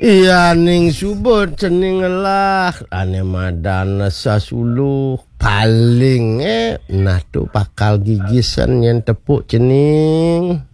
Iya ning subut cening lah ane madana sasuluh paling nah tu pakal gigisan yang tepuk cening.